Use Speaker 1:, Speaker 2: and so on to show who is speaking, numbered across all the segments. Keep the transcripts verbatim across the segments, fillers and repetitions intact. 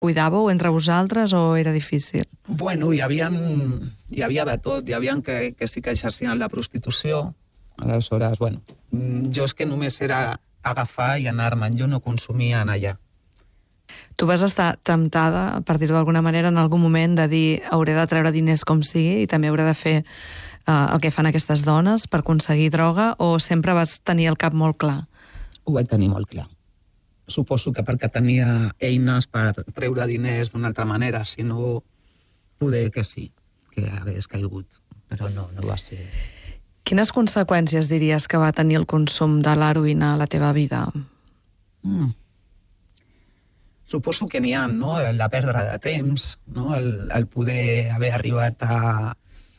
Speaker 1: cuidàveu entre vosaltres o era difícil?
Speaker 2: Bueno, hi havia, hi havia de tot. Hi havia que, que sí que exercien la prostitució. Aleshores, bueno, jo és que només era agafar i anar-me'n. Jo no consumia en allà.
Speaker 1: Tu vas estar temptada, per dir-ho d'alguna manera, en algun moment de dir hauré de treure diners com sigui i també hauré de fer uh, el que fan aquestes dones per aconseguir droga, o sempre vas tenir el cap molt clar?
Speaker 2: Ho vaig tenir molt clar. Suposo que perquè tenia eines per treure diners d'una altra manera, si no, poder que sí, que hagués caigut, però no, no va ser...
Speaker 1: Quines conseqüències diries que va tenir el consum de l'heroïna a la teva vida?
Speaker 2: Mm. Suposo que n'hi ha, no? La pèrdua de temps, no? el, el poder haver arribat a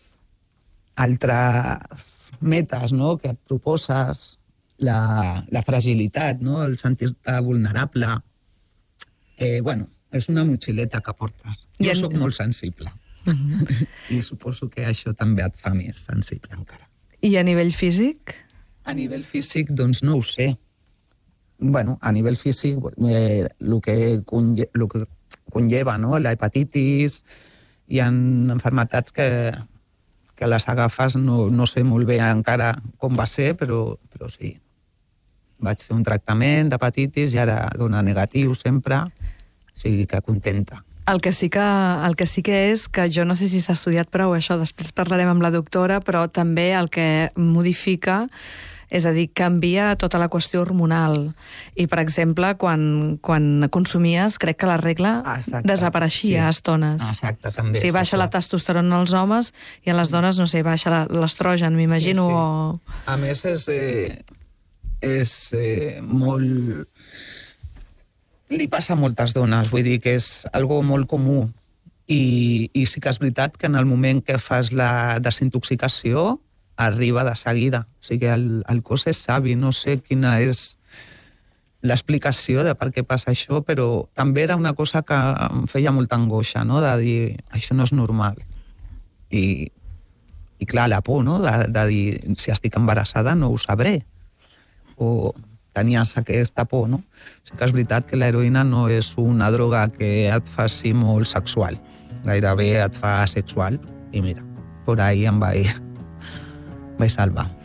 Speaker 2: altres metes, no? Que et proposes, la, la fragilitat, no? El sentir-te vulnerable. Eh, bueno, és una motxileta que portes. Jo en... sóc molt sensible. Uh-huh. I suposo que això també et fa més sensible encara.
Speaker 1: I a nivell físic?
Speaker 2: A nivell físic, doncs no ho sé. Bueno, a nivell físic, eh, el que, conlle lo que conlleva, no? La hepatitis, hi ha enfermetats que, que les agafes, no, no sé molt bé encara com va ser, però, però sí. Vaig fer un tractament d'hepatitis i ara dona negatiu sempre, o sigui que contenta.
Speaker 1: El que sí que, el que sí que és que jo no sé si s'ha estudiat prou això, després parlarem amb la doctora, però també el que modifica, és a dir, canvia tota la qüestió hormonal. I, per exemple, quan, quan consumies, crec que la regla Exacte, desapareixia sí. a estones.
Speaker 2: Exacte, també.
Speaker 1: O sigui, baixa la testosterona als homes i a les dones, no sé, baixa l'estrogen, m'imagino. Sí, sí. O...
Speaker 2: A més, és, eh, és eh, molt... Li passa a moltes dones, vull dir que és algo molt comú. I, i sí que és veritat que en el moment que fas la desintoxicació arriba de seguida. O sigui, el, el cos és savi, no sé quina és l'explicació de per què passa això, però també era una cosa que em feia molta angoixa, no?, de dir, això no és normal. I, i clar, la por, no?, de, de dir, si estic embarassada no ho sabré. O tenies aquesta por, no? O sigui que és veritat que l'heroïna no és una droga que et faci molt sexual. Gairebé et fa sexual. I mira, por ahí em vaig... vaig salvar.